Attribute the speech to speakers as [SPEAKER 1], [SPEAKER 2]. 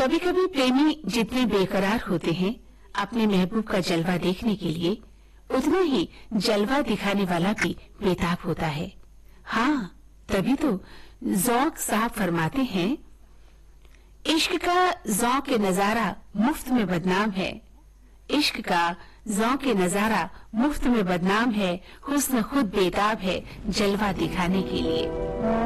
[SPEAKER 1] कभी कभी प्रेमी जितने बेकरार होते हैं अपने महबूब का जलवा देखने के लिए, उतना ही जलवा दिखाने वाला भी बेताब होता है। हाँ, तभी तो ज़ौक़ साहब फरमाते हैं, इश्क का ज़ौक़ नजारा मुफ्त में बदनाम है, इश्क का ज़ौक़ नजारा मुफ्त में बदनाम है, हुस्न खुद बेताब है जलवा दिखाने के लिए।